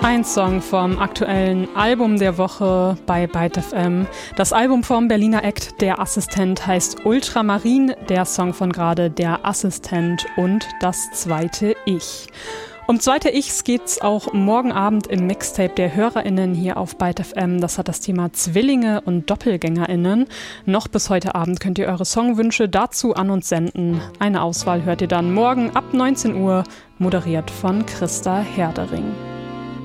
Ein Song vom aktuellen Album der Woche bei Byte FM. Das Album vom Berliner Act Der Assistent heißt Ultramarin, der Song von gerade Der Assistent und das zweite Ich. Um zweite Ichs geht's auch morgen Abend im Mixtape der HörerInnen hier auf Byte FM. Das hat das Thema Zwillinge und DoppelgängerInnen. Noch bis heute Abend könnt ihr eure Songwünsche dazu an uns senden. Eine Auswahl hört ihr dann morgen ab 19 Uhr, moderiert von Christa Herdering.